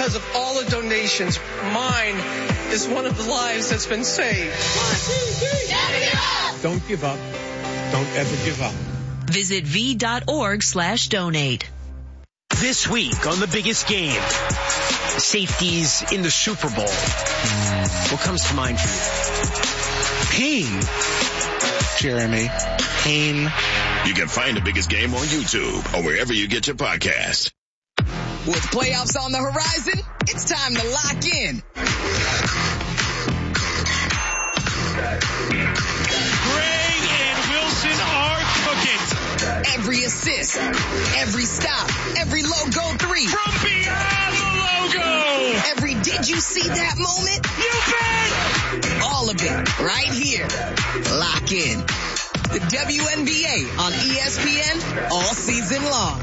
because of all the donations, mine is one of the lives that's been saved. Don't give up. Don't ever give up. Visit v.org/donate. This week on The Biggest Game, safeties in the Super Bowl. What comes to mind for you? Pain. Jeremy. Pain. You can find The Biggest Game on YouTube or wherever you get your podcast. With playoffs on the horizon, it's time to lock in. Gray and Wilson are cooking. Every assist, every stop, every logo three. From beyond the logo. Every did you see that moment? You bet. All of it right here. Lock in. The WNBA on ESPN all season long.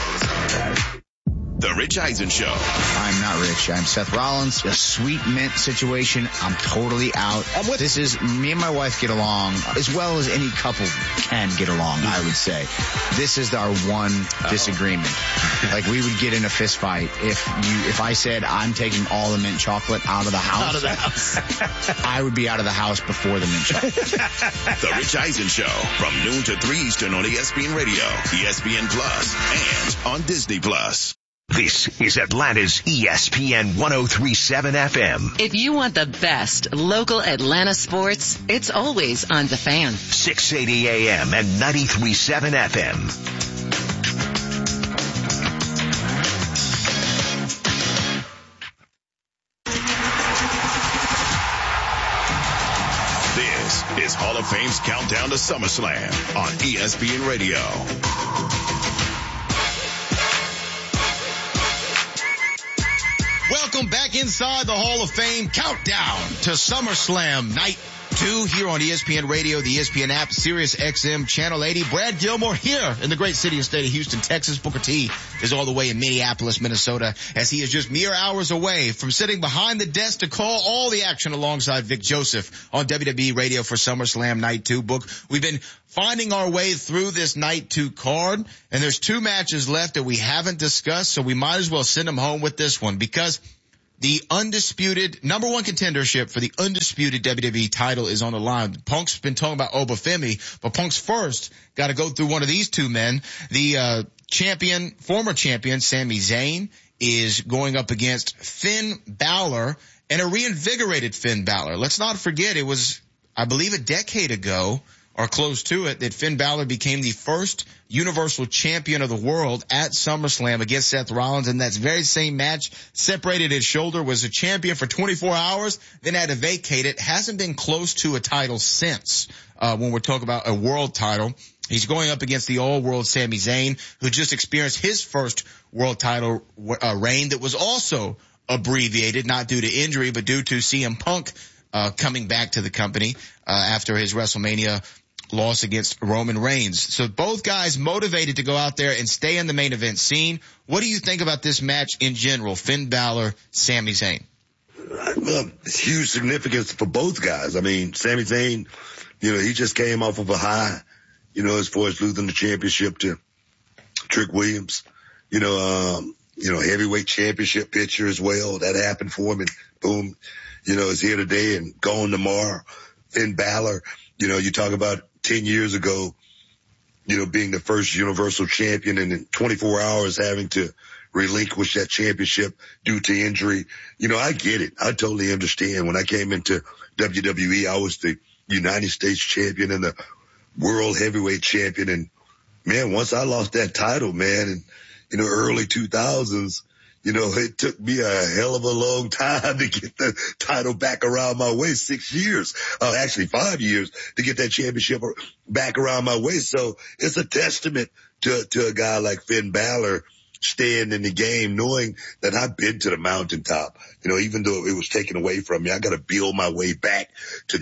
The Rich Eisen Show. I'm not Rich. I'm Seth Rollins. A sweet mint situation. I'm totally out. This is, me and my wife get along as well as any couple can get along, I would say. This is our one disagreement. Like, we would get in a fist fight if I said I'm taking all the mint chocolate out of the house. Out of the house. I would be out of the house before the mint chocolate. The Rich Eisen Show from noon to 3 Eastern on ESPN Radio, ESPN Plus, and on Disney Plus. This is Atlanta's ESPN 103.7 FM. If you want the best local Atlanta sports, it's always on The Fan. 680 AM and 93.7 FM. This is Hall of Fame's Countdown to SummerSlam on ESPN Radio. Welcome back inside the Hall of Fame countdown to SummerSlam Night 2 here on ESPN Radio, the ESPN app, Sirius XM, Channel 80. Brad Gilmore here in the great city and state of Houston, Texas. Booker T is all the way in Minneapolis, Minnesota, as he is just mere hours away from sitting behind the desk to call all the action alongside Vic Joseph on WWE Radio for SummerSlam Night 2. Book, we've been finding our way through this Night 2 card, and there's 2 matches left that we haven't discussed, so we might as well send them home with this one, because the undisputed number 1 contendership for the undisputed WWE title is on the line. Punk's been talking about Obafemi, but Punk's first got to go through one of these 2 men. The former champion, Sami Zayn, is going up against Finn Balor, and a reinvigorated Finn Balor. Let's not forget, it was, I believe, a decade ago, or close to it, that Finn Balor became the first Universal Champion of the world at SummerSlam against Seth Rollins. In that very same match, separated his shoulder, was a champion for 24 hours, then had to vacate it. Hasn't been close to a title since, when we're talking about a world title. He's going up against the all-world Sami Zayn, who just experienced his first world title reign that was also abbreviated, not due to injury, but due to CM Punk coming back to the company after his WrestleMania loss against Roman Reigns. So both guys motivated to go out there and stay in the main event scene. What do you think about this match in general, Finn Balor, Sami Zayn? Well, it's huge significance for both guys. I mean, Sami Zayn, he just came off of a high, as far as losing the championship to Trick Williams, heavyweight championship picture as well. That happened for him, and boom, is here today and gone tomorrow. Finn Balor, you talk about 10 years ago, being the first Universal Champion, and in 24 hours having to relinquish that championship due to injury. I get it. I totally understand. When I came into WWE, I was the United States champion and the world heavyweight champion. And man, once I lost that title, man, in early 2000s, it took me a hell of a long time to get the title back around my waist. 6 years, actually 5 years to get that championship back around my waist. So it's a testament to a guy like Finn Balor staying in the game, knowing that I've been to the mountaintop. Even though it was taken away from me, I got to build my way back to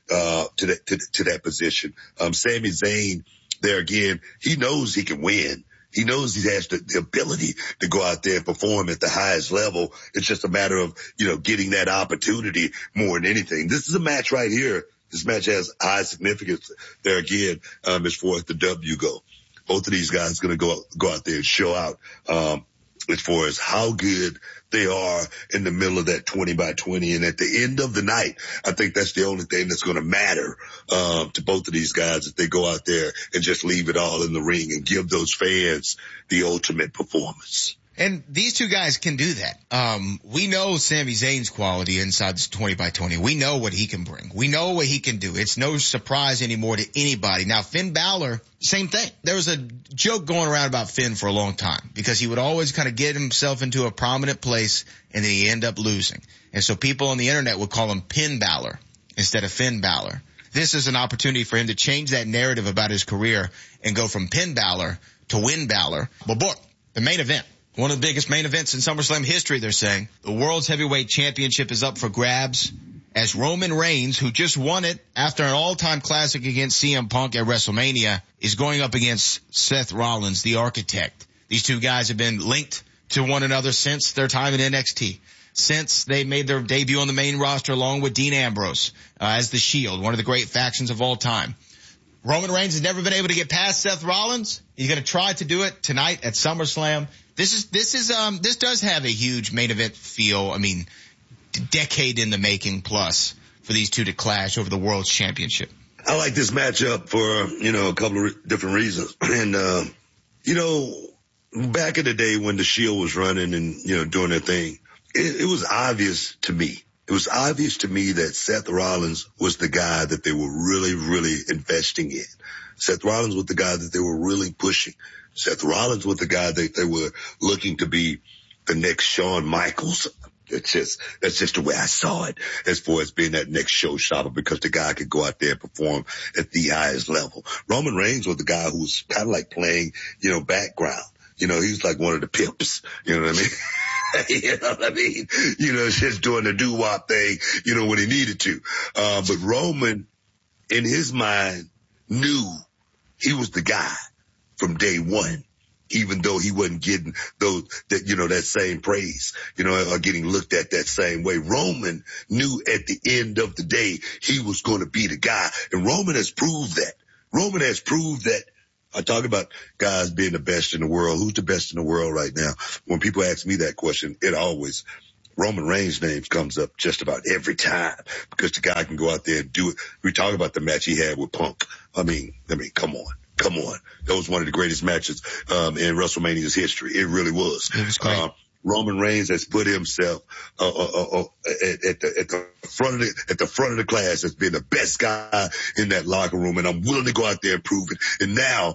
that position. Sami Zayn, there again, he knows he can win. He knows he has the ability to go out there and perform at the highest level. It's just a matter of, getting that opportunity more than anything. This is a match right here. This match has high significance there again, as far as the W go. Both of these guys going to go out there and show out. as far as how good they are in the middle of that 20 by 20. And at the end of the night, I think that's the only thing that's going to matter, to both of these guys, if they go out there and just leave it all in the ring and give those fans the ultimate performance. And these two guys can do that. We know Sami Zayn's quality inside this 20 by 20. We know what he can bring. We know what he can do. It's no surprise anymore to anybody. Now, Finn Balor, same thing. There was a joke going around about Finn for a long time because he would always kind of get himself into a prominent place and then he'd end up losing. And so people on the internet would call him Pin Balor instead of Finn Balor. This is an opportunity for him to change that narrative about his career and go from Pin Balor to Win Balor. But boy, the main event. One of the biggest main events in SummerSlam history, they're saying. The World's Heavyweight Championship is up for grabs as Roman Reigns, who just won it after an all-time classic against CM Punk at WrestleMania, is going up against Seth Rollins, the Architect. These two guys have been linked to one another since their time in NXT, since they made their debut on the main roster along with Dean Ambrose as the Shield, one of the great factions of all time. Roman Reigns has never been able to get past Seth Rollins. He's going to try to do it tonight at SummerSlam. This does have a huge main event feel. I mean, decade in the making plus for these two to clash over the World's Championship. I like this matchup for, a couple of different reasons. And, back in the day when the Shield was running and, doing their thing, it was obvious to me. It was obvious to me that Seth Rollins was the guy that they were really, really investing in. Seth Rollins was the guy that they were really pushing. Seth Rollins was the guy that they were looking to be the next Shawn Michaels. That's just the way I saw it as far as being that next showstopper, because the guy could go out there and perform at the highest level. Roman Reigns was the guy who was kind of like playing, background. He was like one of the pimps. You know what I mean? Just doing the doo-wop thing, when he needed to. But Roman, in his mind, knew he was the guy from day one, even though he wasn't getting that same praise, or getting looked at that same way. Roman knew at the end of the day he was going to be the guy. And Roman has proved that. Roman has proved that. I talk about guys being the best in the world. Who's the best in the world right now? When people ask me that question, Roman Reigns' name comes up just about every time, because the guy can go out there and do it. We talk about the match he had with Punk. I mean, come on. That was one of the greatest matches, in WrestleMania's history. It really was. It was great. Roman Reigns has put himself at the front of the class as being the best guy in that locker room, and I'm willing to go out there and prove it. And now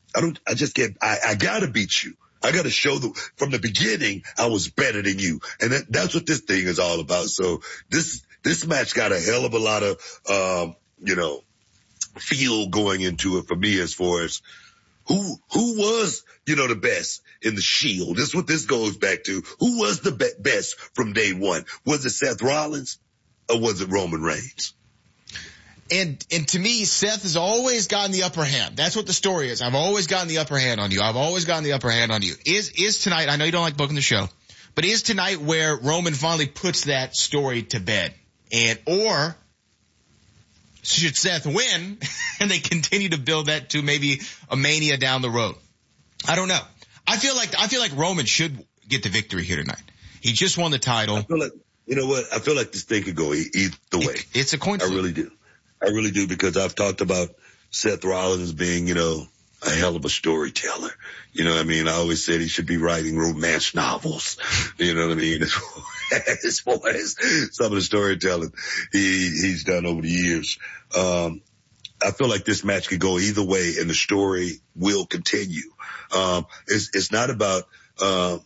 I gotta beat you. I gotta show from the beginning I was better than you, and that's what this thing is all about. So this match got a hell of a lot of feel going into it for me, as far as who was, the best in the Shield. This is what this goes back to. Who was the best from day one? Was it Seth Rollins or was it Roman Reigns? And to me, Seth has always gotten the upper hand. That's what the story is. I've always gotten the upper hand on you. Is tonight, I know you don't like booking the show, but is tonight where Roman finally puts that story to bed? Or should Seth win and they continue to build that to maybe a Mania down the road? I don't know. I feel like Roman should get the victory here tonight. He just won the title. I feel like, I feel like this thing could go either way. It's a coin flip. I really do, because I've talked about Seth Rollins being, a hell of a storyteller. I always said he should be writing romance novels. You know what I mean? As far as some of the storytelling he's done over the years. I feel like this match could go either way and the story will continue. It's not about, who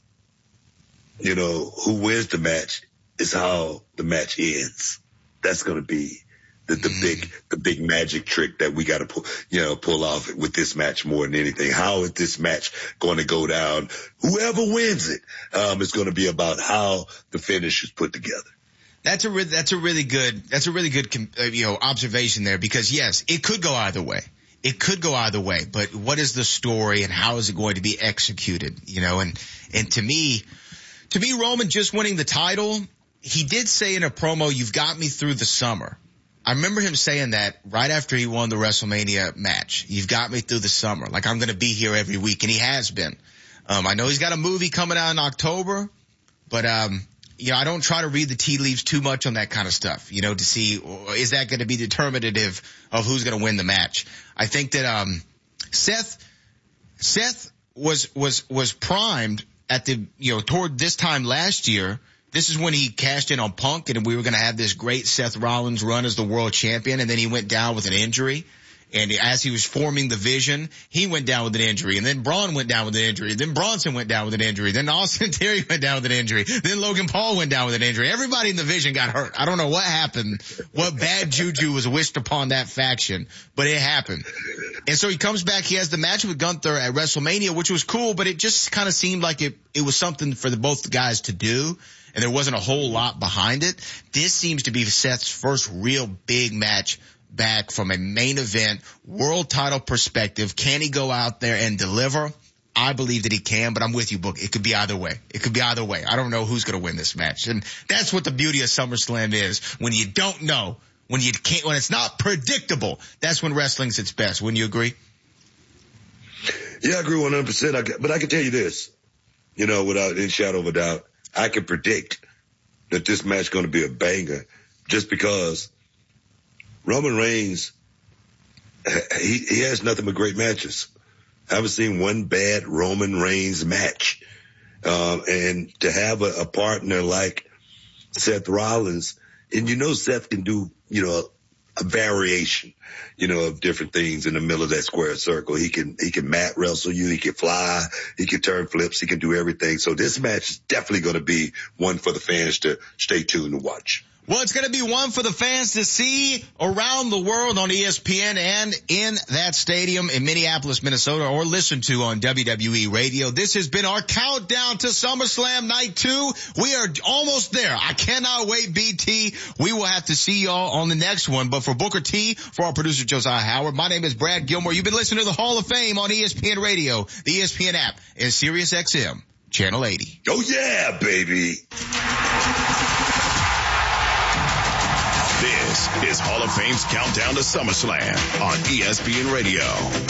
wins the match. It's how the match ends. That's going to be the big magic trick that we got to pull off with this match more than anything. How is this match going to go down? Whoever wins it, is going to be about how the finish is put together. That's a really good observation there, because yes, it could go either way. But what is the story and how is it going to be executed? And to me, Roman just winning the title, he did say in a promo, "You've got me through the summer." I remember him saying that right after he won the WrestleMania match. "You've got me through the summer. Like, I'm going to be here every week." And he has been. I know he's got a movie coming out in October, but, I don't try to read the tea leaves too much on that kind of stuff, to see, is that going to be determinative of who's going to win the match? I think that, Seth was primed at toward this time last year. This is when he cashed in on Punk, and we were going to have this great Seth Rollins run as the world champion, and then he went down with an injury. And as he was forming the vision, he went down with an injury. And then Braun went down with an injury. Then Bronson went down with an injury. Then Austin Theory went down with an injury. Then Logan Paul went down with an injury. Everybody in the vision got hurt. I don't know what happened, what bad juju was wished upon that faction, but it happened. And so he comes back. He has the match with Gunther at WrestleMania, which was cool, but it just kind of seemed like it was something for both guys to do. And there wasn't a whole lot behind it. This seems to be Seth's first real big match back from a main event world title perspective. Can he go out there and deliver? I believe that he can, but I'm with you, Book. It could be either way. I don't know who's going to win this match. And that's what the beauty of SummerSlam is. When you don't know, when it's not predictable, that's when wrestling's its best. Wouldn't you agree? Yeah, I agree 100%. But I can tell you this, without any shadow of a doubt, I can predict that this match is going to be a banger just because Roman Reigns, he has nothing but great matches. I haven't seen one bad Roman Reigns match. And to have a partner like Seth Rollins, and Seth can do, a variation, of different things in the middle of that square circle. He can mat wrestle you. He can fly. He can turn flips. He can do everything. So this match is definitely going to be one for the fans to stay tuned and watch. Well, it's going to be one for the fans to see around the world on ESPN and in that stadium in Minneapolis, Minnesota, or listen to on WWE Radio. This has been our countdown to SummerSlam Night 2. We are almost there. I cannot wait, BT. We will have to see y'all on the next one. But for Booker T, for our producer Josiah Howard, my name is Brad Gilmore. You've been listening to the Hall of Fame on ESPN Radio, the ESPN app, and Sirius XM, Channel 80. Oh, yeah, baby. This is Hall of Fame's Countdown to SummerSlam on ESPN Radio.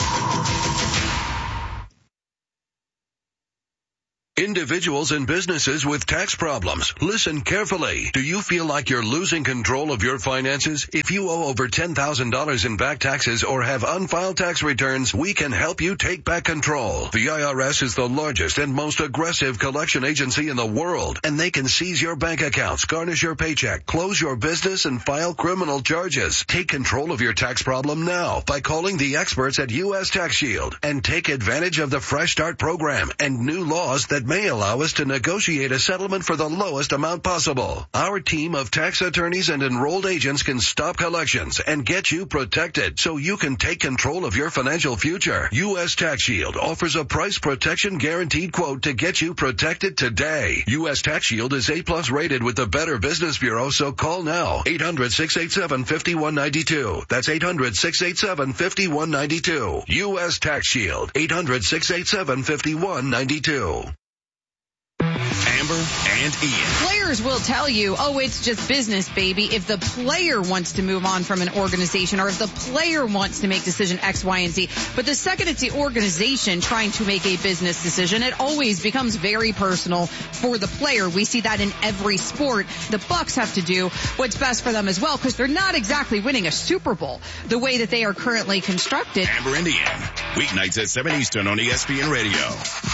Individuals and businesses with tax problems, listen carefully. Do you feel like you're losing control of your finances? If you owe over $10,000 in back taxes or have unfiled tax returns, we can help you take back control. The IRS is the largest and most aggressive collection agency in the world, and they can seize your bank accounts, garnish your paycheck, close your business, and file criminal charges. Take control of your tax problem now by calling the experts at U.S. Tax Shield and take advantage of the Fresh Start program and new laws that may allow us to negotiate a settlement for the lowest amount possible. Our team of tax attorneys and enrolled agents can stop collections and get you protected so you can take control of your financial future. U.S. Tax Shield offers a price protection guaranteed quote to get you protected today. U.S. Tax Shield is A+ rated with the Better Business Bureau, so call now. 800-687-5192. That's 800-687-5192. U.S. Tax Shield. 800-687-5192. Amber and Ian. Players will tell you, it's just business, baby. If the player wants to move on from an organization or if the player wants to make decision X, Y, and Z. But the second it's the organization trying to make a business decision, it always becomes very personal for the player. We see that in every sport. The Bucks have to do what's best for them as well because they're not exactly winning a Super Bowl the way that they are currently constructed. Amber and Ian. Weeknights at 7 Eastern on ESPN Radio.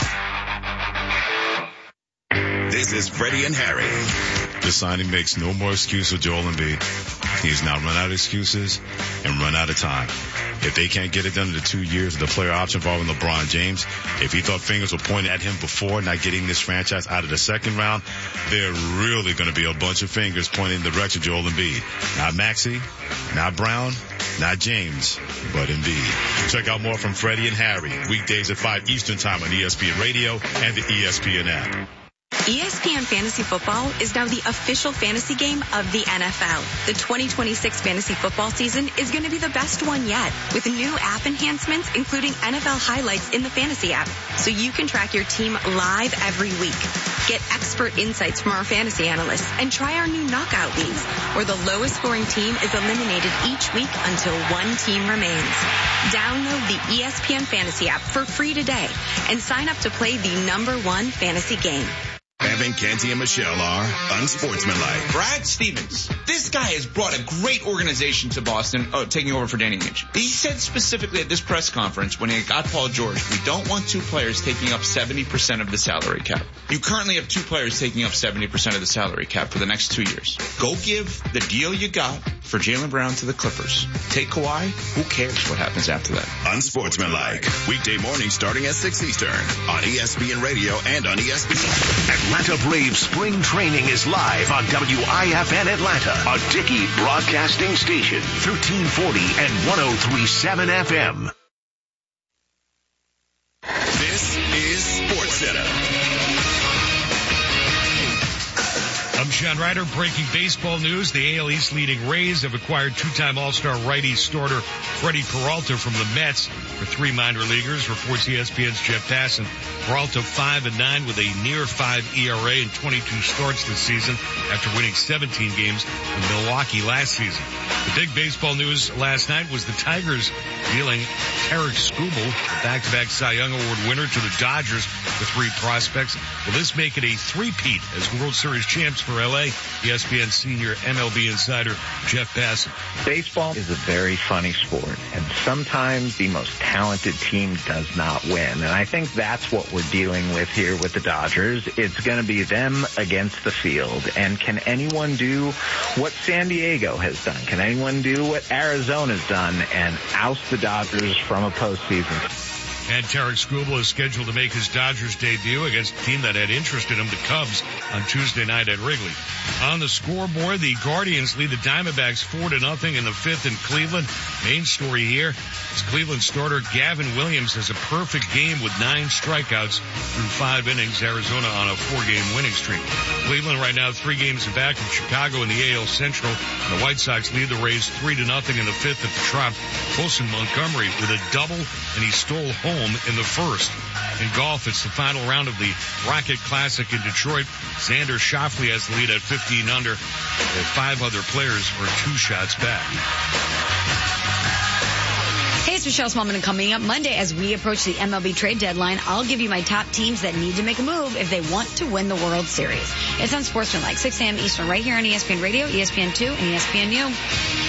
This is Freddie and Harry. The signing makes no more excuse for Joel Embiid. He's now run out of excuses and run out of time. If they can't get it done in the 2 years of the player option involving LeBron James, if he thought fingers were pointed at him before not getting this franchise out of the second round, there are really going to be a bunch of fingers pointing in the direction of Joel Embiid. Not Maxey, not Brown, not James, but Embiid. Check out more from Freddie and Harry, weekdays at 5 Eastern Time on ESPN Radio and the ESPN app. ESPN Fantasy Football is now the official fantasy game of the NFL. The 2026 fantasy football season is going to be the best one yet, with new app enhancements, including NFL highlights in the fantasy app, so you can track your team live every week. Get expert insights from our fantasy analysts and try our new knockout leagues, where the lowest scoring team is eliminated each week until one team remains. Download the ESPN Fantasy app for free today and sign up to play the #1 fantasy game. Evan, Canty, and Michelle are unsportsmanlike. Brad Stevens. This guy has brought a great organization to Boston, taking over for Danny Ainge. He said specifically at this press conference when he got Paul George, we don't want two players taking up 70% of the salary cap. You currently have two players taking up 70% of the salary cap for the next 2 years. Go give the deal you got for Jaylen Brown to the Clippers. Take Kawhi. Who cares what happens after that? Unsportsmanlike. Weekday mornings starting at 6 Eastern on ESPN Radio and on ESPN. Atlanta Braves spring training is live on WIFN Atlanta, a Dickey broadcasting station, 1340 and 103.7 FM. This is SportsCenter. I'm Sean Ryder. Breaking baseball news. The AL East leading Rays have acquired two-time All-Star righty starter Freddie Peralta from the Mets for 3 minor leaguers, reports ESPN's Jeff Passan. Peralta 5-9 with a near 5 ERA in 22 starts this season after winning 17 games in Milwaukee last season. The big baseball news last night was the Tigers dealing Tarik Skubal, the back-to-back Cy Young Award winner, to the Dodgers for 3 prospects. Will this make it a three-peat as World Series champs for LA? ESPN senior MLB insider Jeff Passan. Baseball is a very funny sport, and sometimes the most talented team does not win. And I think that's what we're dealing with here with the Dodgers. It's going to be them against the field. And can anyone do what San Diego has done? Can anyone do what Arizona's done and oust the Dodgers from a postseason? And Tarik Skubal is scheduled to make his Dodgers debut against a team that had interest in him, the Cubs, on Tuesday night at Wrigley. On the scoreboard, the Guardians lead the Diamondbacks 4-0 in the 5th in Cleveland. Main story here is Cleveland starter Gavin Williams has a perfect game with 9 strikeouts through 5 innings. Arizona on a 4-game winning streak. Cleveland right now 3 games back from Chicago in the AL Central. And the White Sox lead the Rays 3-0 in the 5th at the Trop. Colson Montgomery with a double, and he stole home in the first. In golf, it's the final round of the Rocket Classic in Detroit. Xander Schauffele has the lead at 15 under. 5 other players are 2 shots back. Hey, it's Michelle Smallman, and coming up Monday as we approach the MLB trade deadline, I'll give you my top teams that need to make a move if they want to win the World Series. It's on Sportsmanlike, 6 a.m. Eastern, right here on ESPN Radio, ESPN2, and ESPNU.